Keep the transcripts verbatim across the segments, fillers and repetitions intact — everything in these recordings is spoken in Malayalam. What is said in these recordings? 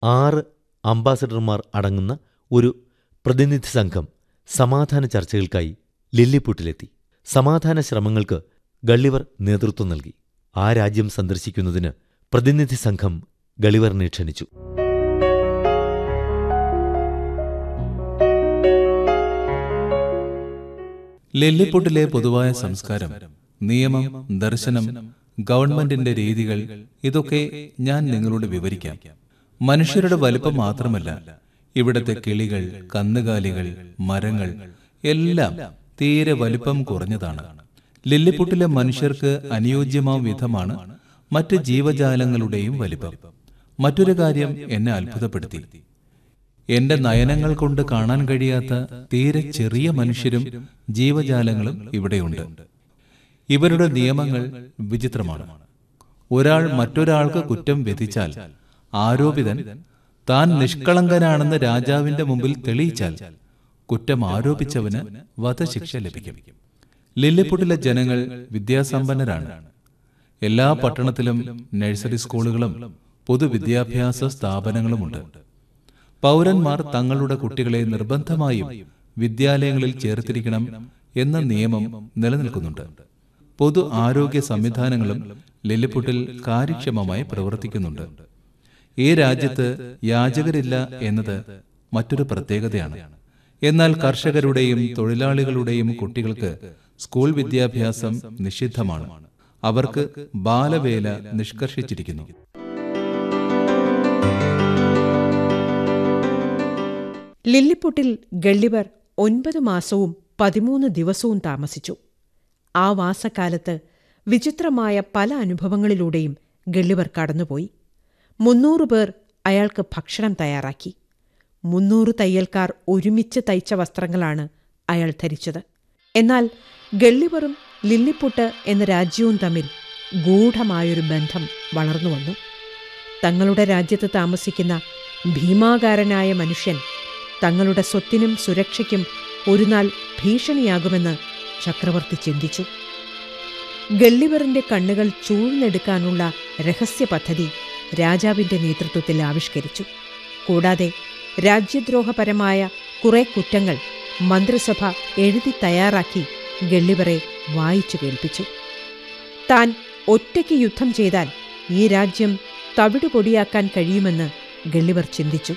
ആറ് അംബാസഡർമാർ അടങ്ങുന്ന ഒരു പ്രതിനിധി സംഘം സമാധാന ചർച്ചകൾക്കായി ലില്ലിപുട്ടിലെത്തി. സമാധാന ശ്രമങ്ങൾക്ക് ഗള്ളിവർ നേതൃത്വം നൽകി. ആ രാജ്യം സന്ദർശിക്കുന്നതിന് പ്രതിനിധി സംഘം ഗളിവറിനെ ക്ഷണിച്ചു. ലില്ലിപുട്ടിലെ പൊതുവായ സംസ്കാരം, നിയമം, ദർശനം, ഗവൺമെന്റിന്റെ രീതികൾ, ഇതൊക്കെ ഞാൻ നിങ്ങളോട് വിവരിക്കാം. മനുഷ്യരുടെ വലിപ്പം മാത്രമല്ല, ഇവിടത്തെ കിളികൾ, കന്നുകാലികൾ, മരങ്ങൾ എല്ലാം തീരെ വലിപ്പം കുറഞ്ഞതാണ്. ലില്ലിപുട്ടിലെ മനുഷ്യർക്ക് അനുയോജ്യമാം വിധമാണ് മറ്റ് ജീവജാലങ്ങളുടെയും വലിപ്പം. മറ്റൊരു കാര്യം എന്നെ അത്ഭുതപ്പെടുത്തി. എന്റെ നയനങ്ങൾ കൊണ്ട് കാണാൻ കഴിയാത്ത തീരെ ചെറിയ മനുഷ്യരും ജീവജാലങ്ങളും ഇവിടെയുണ്ട്. ഇവരുടെ നിയമങ്ങൾ വിചിത്രമാണ്. ഒരാൾ മറ്റൊരാൾക്ക് കുറ്റം വിധിച്ചാൽ ആരോപിതൻ താൻ നിഷ്കളങ്കനാണെന്ന് രാജാവിന്റെ മുമ്പിൽ തെളിയിച്ചാൽ കുറ്റം ആരോപിച്ചവന് വധശിക്ഷ ലഭിക്കും. ലില്ലിപുട്ടിലെ ജനങ്ങൾ വിദ്യാസമ്പന്നരാണ്. എല്ലാ പട്ടണത്തിലും നഴ്സറി സ്കൂളുകളും പൊതുവിദ്യാഭ്യാസ സ്ഥാപനങ്ങളുമുണ്ട്. പൗരന്മാർ തങ്ങളുടെ കുട്ടികളെ നിർബന്ധമായും വിദ്യാലയങ്ങളിൽ ചേർത്തിരിക്കണം എന്ന നിയമം നിലനിൽക്കുന്നുണ്ട്. പൊതു ആരോഗ്യ സംവിധാനങ്ങളും ലില്ലിപുട്ടിൽ കാര്യക്ഷമമായി പ്രവർത്തിക്കുന്നുണ്ട്. ഈ രാജ്യത്ത് യാചകരില്ല എന്നത് മറ്റൊരു പ്രത്യേകതയാണ്. എന്നാൽ കർഷകരുടെയും തൊഴിലാളികളുടെയും കുട്ടികൾക്ക് സ്കൂൾ വിദ്യാഭ്യാസം നിഷിദ്ധമാണ്. അവർക്ക് ബാലവേല നിഷ്കർഷിച്ചിരിക്കുന്നു. ലില്ലിപുട്ടിൽ ഗള്ളിവർ ഒൻപത് മാസവും പതിമൂന്ന് ദിവസവും താമസിച്ചു. ആ വാസക്കാലത്ത് വിചിത്രമായ പല അനുഭവങ്ങളിലൂടെയും ഗള്ളിവർ കടന്നുപോയി. മുന്നൂറ് പേർ അയാൾക്ക് ഭക്ഷണം തയ്യാറാക്കി. മുന്നൂറ് തയ്യൽക്കാർ ഒരുമിച്ച് തയ്ച്ച വസ്ത്രങ്ങളാണ് അയാൾ ധരിച്ചത്. എന്നാൽ ഗള്ളിവറും ലില്ലിപുട്ട് എന്ന രാജ്യവും തമ്മിൽ ഗൂഢമായൊരു ബന്ധം വളർന്നുവന്നു. തങ്ങളുടെ രാജ്യത്ത് താമസിക്കുന്ന ഭീമാകാരനായ മനുഷ്യൻ തങ്ങളുടെ സ്വത്തിനും സുരക്ഷയ്ക്കും ഒരുനാൾ ഭീഷണിയാകുമെന്ന് ചക്രവർത്തി ചിന്തിച്ചു. ഗള്ളിവറിന്റെ കണ്ണുകൾ ചൂഴ്ന്നെടുക്കാനുള്ള രഹസ്യ പദ്ധതി രാജാവിന്റെ നേതൃത്വത്തിൽ ആവിഷ്കരിച്ചു. കൂടാതെ രാജ്യദ്രോഹപരമായ കുറെ കുറ്റങ്ങൾ മന്ത്രിസഭ എഴുതി തയ്യാറാക്കി ഗള്ളിവറെ വായിച്ചു കേൾപ്പിച്ചു. താൻ ഒറ്റയ്ക്ക് യുദ്ധം ചെയ്താൽ ഈ രാജ്യം തവിടുപൊടിയാക്കാൻ കഴിയുമെന്ന് ഗള്ളിവർ ചിന്തിച്ചു.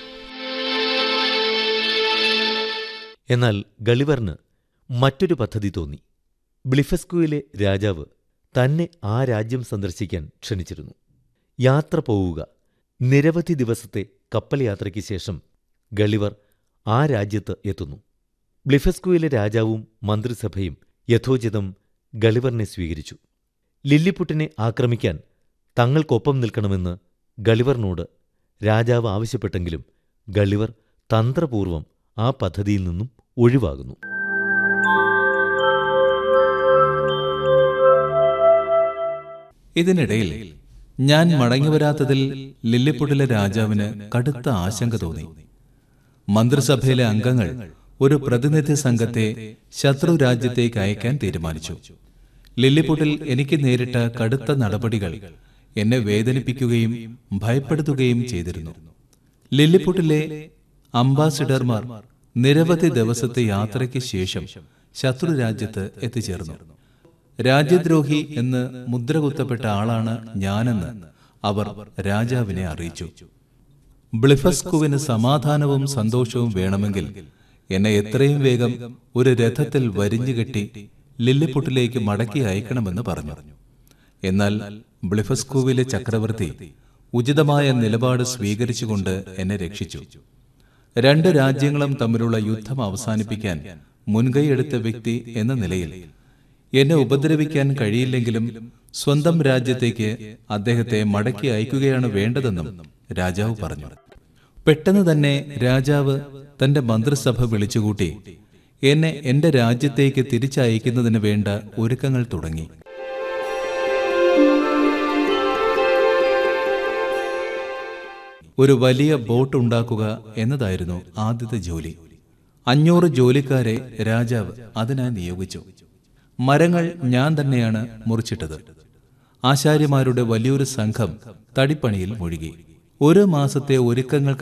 എന്നാൽ ഗളിവറിന് മറ്റൊരു പദ്ധതി തോന്നി. ബ്ലിഫസ്കുവിലെ രാജാവ് തന്നെ ആ രാജ്യം സന്ദർശിക്കാൻ ക്ഷണിച്ചിരുന്നു. യാത്ര പോവുക. നിരവധി ദിവസത്തെ കപ്പൽ യാത്രയ്ക്ക് ശേഷം ഗളിവർ ആ രാജ്യത്ത് എത്തുന്നു. ബ്ലിഫസ്കുവിലെ രാജാവും മന്ത്രിസഭയും യഥോചിതം ഗളിവറിനെ സ്വീകരിച്ചു. ലില്ലിപുട്ടിനെ ആക്രമിക്കാൻ തങ്ങൾക്കൊപ്പം നിൽക്കണമെന്ന് ഗളിവറിനോട് രാജാവ് ആവശ്യപ്പെട്ടെങ്കിലും ഗളിവർ തന്ത്രപൂർവം ആ പദ്ധതിയിൽ നിന്നും ഒഴിവാകുന്നു. ഇതിനിടയിൽ ഞാൻ മടങ്ങിവരാത്തതിൽ ലില്ലിപുട്ടിലെ രാജാവിന് കടുത്ത ആശങ്ക തോന്നി. മന്ത്രിസഭയിലെ അംഗങ്ങൾ ഒരു പ്രതിനിധി സംഘത്തെ ശത്രു രാജ്യത്തേക്ക് അയക്കാൻ തീരുമാനിച്ചു. ലില്ലിപുട്ടിൽ എനിക്ക് നേരിട്ട കടുത്ത നടപടികൾ എന്നെ വേദനിപ്പിക്കുകയും ഭയപ്പെടുത്തുകയും ചെയ്തിരുന്നു. ലില്ലിപുട്ടിലെ അംബാസിഡർമാർ നിരവധി ദിവസത്തെ യാത്രയ്ക്ക് ശേഷം ശത്രു രാജ്യത്ത് എത്തിച്ചേർന്നു. രാജ്യദ്രോഹി എന്ന് മുദ്രകുത്തപ്പെട്ട ആളാണ് ഞാനെന്ന് അവർ രാജാവിനെ അറിയിച്ചു. ബ്ലിഫസ്കുവിന് സമാധാനവും സന്തോഷവും വേണമെങ്കിൽ എന്നെ എത്രയും വേഗം ഒരു രഥത്തിൽ വരിഞ്ഞുകെട്ടി ലില്ലിപുട്ടിലേക്ക് മടക്കി അയക്കണമെന്ന് പറഞ്ഞു. എന്നാൽ ബ്ലിഫസ്കുവിലെ ചക്രവർത്തി ഉചിതമായ നിലപാട് സ്വീകരിച്ചുകൊണ്ട് എന്നെ രക്ഷിച്ചു. രണ്ട് രാജ്യങ്ങളും തമ്മിലുള്ള യുദ്ധം അവസാനിപ്പിക്കാൻ മുൻകൈയെടുത്ത വ്യക്തി എന്ന നിലയിൽ എന്നെ ഉപദ്രവിക്കാൻ കഴിയില്ലെങ്കിലും സ്വന്തം രാജ്യത്തേക്ക് അദ്ദേഹത്തെ മടക്കി അയക്കുകയാണ് വേണ്ടതെന്നും രാജാവ് പറഞ്ഞു. പെട്ടെന്ന് തന്നെ രാജാവ് തന്റെ മന്ത്രിസഭ വിളിച്ചുകൂട്ടി എന്നെ എന്റെ രാജ്യത്തേക്ക് തിരിച്ചയക്കുന്നതിന് വേണ്ട ഒരുക്കങ്ങൾ തുടങ്ങി. ഒരു വലിയ ബോട്ട് ഉണ്ടാക്കുക എന്നതായിരുന്നു ആദ്യത്തെ ജോലി. അഞ്ഞൂറ് ജോലിക്കാരെ രാജാവ് അതിനായി നിയോഗിച്ചു. മരങ്ങൾ ഞാൻ തന്നെയാണ് മുറിച്ചിട്ടത്. ആശാരിമാരുടെ വലിയൊരു സംഘം തടിപ്പണിയിൽ മുഴുകി. ഒരു മാസത്തെ ഒരുക്കങ്ങൾക്ക്